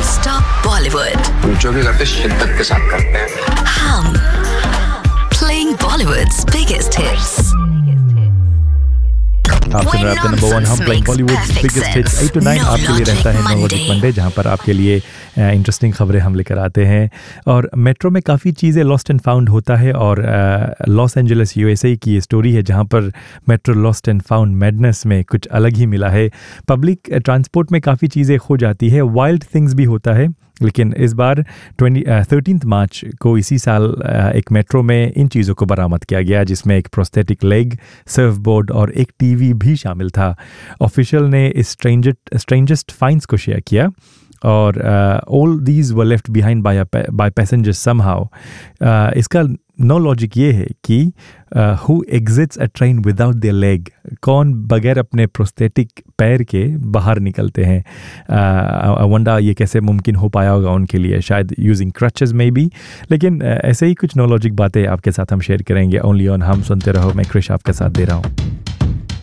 Non-stop Bollywood. जो भी करते शिद्दत के साथ करते हैं. Hum. Playing Bollywood's biggest hits. आप सुन रहे हैं नंबर 1 हम playing Bollywood biggest hits 8 to 9 आपके लिए रहता है नो लॉजिक मंडे, जहां पर आपके लिए इंटरेस्टिंग खबरें हम लेकर आते हैं. और मेट्रो में काफ़ी चीज़ें लॉस्ट एंड फाउंड होता है, और लॉस एंजलिस यूएसए की ये स्टोरी है जहां पर metro lost and found madness में कुछ अलग ही मिला है. पब्लिक ट्रांसपोर्ट में काफ़ी चीज़ें खो जाती है, वाइल्ड थिंग्स भी होता है, लेकिन इस बार 13 मार्च को इसी साल एक मेट्रो में इन चीज़ों को बरामद किया गया, जिसमें एक प्रोस्थेटिक लेग, सर्फ बोर्ड और एक टीवी भी शामिल था. ऑफिशियल ने इस स्ट्रेंजेस्ट फाइंस को शेयर किया, और all these were left behind by passengers somehow. इसका नो लॉजिक ये है कि who exits a train without their leg, कौन बगैर अपने प्रोस्थेटिक पैर के बाहर निकलते हैं. वंडा ये कैसे मुमकिन हो पाया होगा उनके लिए, शायद यूजिंग क्रचेस में भी. लेकिन ऐसे ही कुछ नो लॉजिक बातें आपके साथ हम शेयर करेंगे ओनली ऑन हम सुनते रहो. मैं क्रिश आपके साथ दे रहा हूँ.